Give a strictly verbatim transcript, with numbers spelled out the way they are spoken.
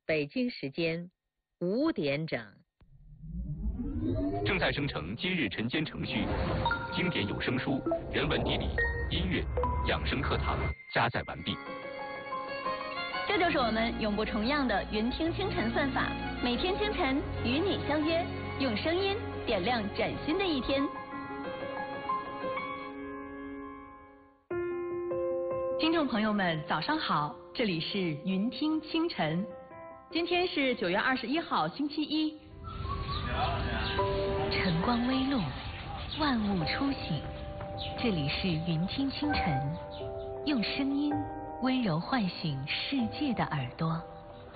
北京时间五点整。 正在生成今日晨间程序，经典有声书、人文地理、音乐、养生课堂加载完毕。 这就是我们永不重样的云听清晨算法，每天清晨与你相约，用声音点亮崭新的一天。 听众朋友们，早上好，这里是云听清晨，今天是九月二十一号，星期一。 晨光微露，万物初醒，这里是云听清晨，用声音温柔唤醒世界的耳朵。